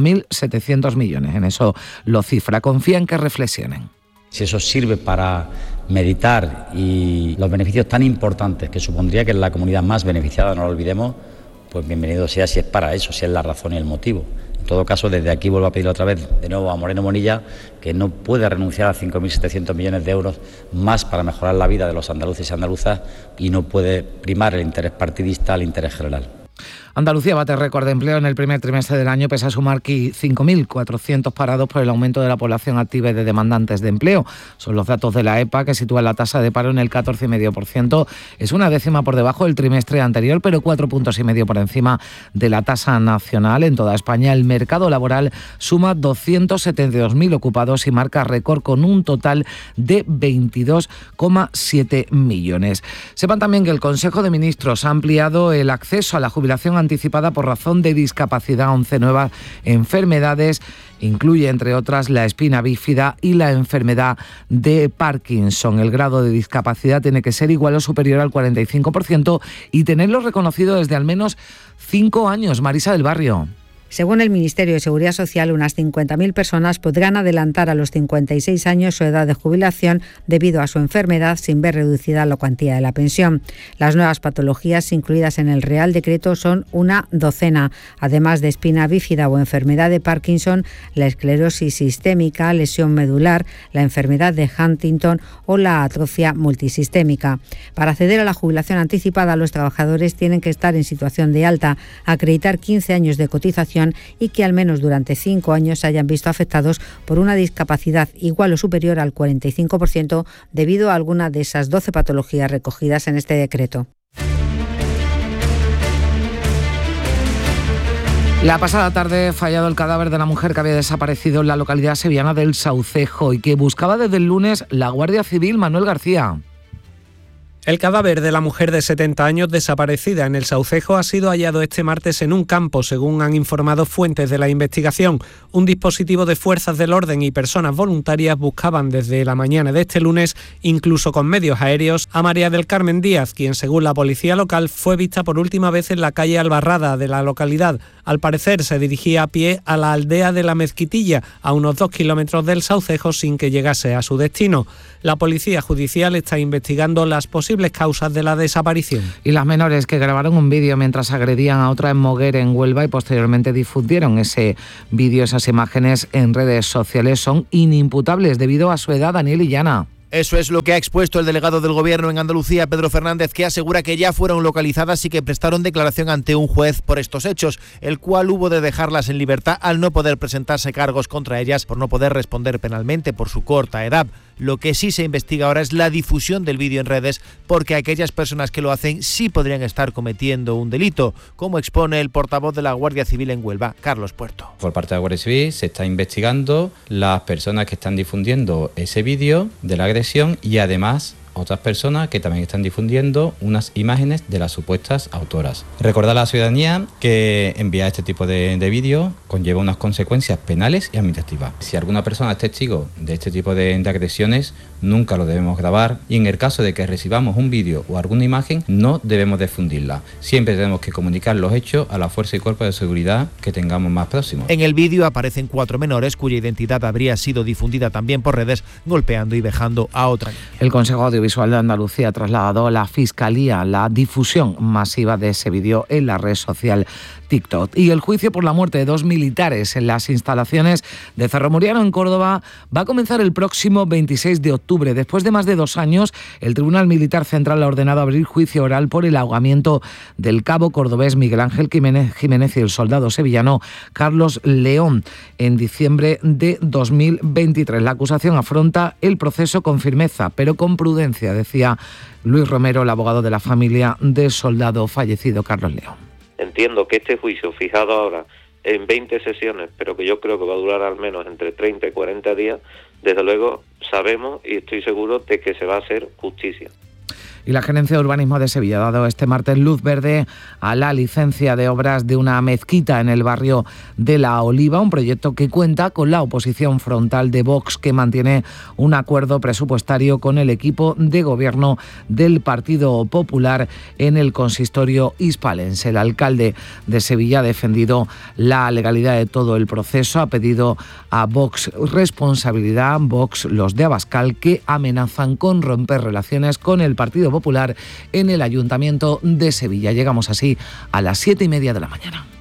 5.700 millones. En eso lo cifra. Confía en que reflexionen. Si eso sirve para meditar y los beneficios tan importantes que supondría que es la comunidad más beneficiada, no lo olvidemos, pues bienvenido sea si es para eso, si es la razón y el motivo. En todo caso, desde aquí vuelvo a pedir otra vez de nuevo a Moreno Monilla que no puede renunciar a 5.700 millones de euros más para mejorar la vida de los andaluces y andaluzas y no puede primar el interés partidista al interés general. Andalucía bate récord de empleo en el primer trimestre del año, pese a sumar 5.400 parados por el aumento de la población activa y de demandantes de empleo. Son los datos de la EPA, que sitúa la tasa de paro en el 14,5%. Es una décima por debajo del trimestre anterior, pero 4,5 puntos por encima de la tasa nacional. En toda España, el mercado laboral suma 272.000 ocupados y marca récord con un total de 22,7 millones. Sepan también que el Consejo de Ministros ha ampliado el acceso a la jubilación anticipada por razón de discapacidad a 11 nuevas enfermedades. Incluye, entre otras, la espina bífida y la enfermedad de Parkinson. El grado de discapacidad tiene que ser igual o superior al 45% y tenerlo reconocido desde al menos 5 años. Marisa del Barrio. Según el Ministerio de Seguridad Social, unas 50.000 personas podrán adelantar a los 56 años su edad de jubilación debido a su enfermedad sin ver reducida la cuantía de la pensión. Las nuevas patologías incluidas en el Real Decreto son una docena. Además de espina bífida o enfermedad de Parkinson, la esclerosis sistémica, lesión medular, la enfermedad de Huntington o la atrofia multisistémica. Para acceder a la jubilación anticipada, los trabajadores tienen que estar en situación de alta, acreditar 15 años de cotización y que al menos durante 5 años se hayan visto afectados por una discapacidad igual o superior al 45% debido a alguna de esas 12 patologías recogidas en este decreto. La pasada tarde fallado el cadáver de la mujer que había desaparecido en la localidad sevillana del Saucejo y que buscaba desde el lunes la Guardia Civil. Manuel García. El cadáver de la mujer de 70 años desaparecida en el Saucejo ha sido hallado este martes en un campo, según han informado fuentes de la investigación. Un dispositivo de fuerzas del orden y personas voluntarias buscaban desde la mañana de este lunes, incluso con medios aéreos, a María del Carmen Díaz, quien, según la policía local, fue vista por última vez en la calle Albarrada de la localidad. Al parecer, se dirigía a pie a la aldea de la Mezquitilla, a unos 2 kilómetros del Saucejo, sin que llegase a su destino. La policía judicial está investigando las posibles causas de la desaparición. Y las menores que grabaron un vídeo mientras agredían a otra en Moguer, en Huelva, y posteriormente difundieron ese vídeo, esas imágenes en redes sociales, son inimputables debido a su edad. Daniel Illana. Eso es lo que ha expuesto el delegado del Gobierno en Andalucía, Pedro Fernández, que asegura que ya fueron localizadas y que prestaron declaración ante un juez por estos hechos, el cual hubo de dejarlas en libertad al no poder presentarse cargos contra ellas por no poder responder penalmente por su corta edad. Lo que sí se investiga ahora es la difusión del vídeo en redes, porque aquellas personas que lo hacen sí podrían estar cometiendo un delito, como expone el portavoz de la Guardia Civil en Huelva, Carlos Puerto. Por parte de la Guardia Civil se está investigando las personas que están difundiendo ese vídeo de la agresión y además otras personas que también están difundiendo unas imágenes de las supuestas autoras. Recordar a la ciudadanía que enviar este tipo de vídeos conlleva unas consecuencias penales y administrativas. Si alguna persona es testigo de este tipo de agresiones, nunca lo debemos grabar, y en el caso de que recibamos un vídeo o alguna imagen, no debemos difundirla. Siempre tenemos que comunicar los hechos a la fuerza y cuerpo de seguridad que tengamos más próximos. En el vídeo aparecen 4 menores cuya identidad habría sido difundida también por redes, golpeando y vejando a otra niña. El Consejo Audiovisual de Andalucía ha trasladado a la Fiscalía la difusión masiva de ese vídeo en la red social TikTok. Y el juicio por la muerte de 2 militares en las instalaciones de Cerro Muriano, en Córdoba, va a comenzar el próximo 26 de octubre. Después de más de 2 años, el Tribunal Militar Central ha ordenado abrir juicio oral por el ahogamiento del cabo cordobés Miguel Ángel Jiménez y el soldado sevillano Carlos León en diciembre de 2023. La acusación afronta el proceso con firmeza, pero con prudencia, decía Luis Romero, el abogado de la familia del soldado fallecido Carlos León. Entiendo que este juicio, fijado ahora en 20 sesiones, pero que yo creo que va a durar al menos entre 30 y 40 días, desde luego sabemos y estoy seguro de que se va a hacer justicia. Y la Gerencia de Urbanismo de Sevilla ha dado este martes luz verde a la licencia de obras de una mezquita en el barrio de La Oliva, un proyecto que cuenta con la oposición frontal de Vox, que mantiene un acuerdo presupuestario con el equipo de gobierno del Partido Popular en el consistorio hispalense. El alcalde de Sevilla ha defendido la legalidad de todo el proceso, ha pedido a Vox responsabilidad, Vox, los de Abascal, que amenazan con romper relaciones con el Partido Popular en el Ayuntamiento de Sevilla. Llegamos así a las 7:30 de la mañana.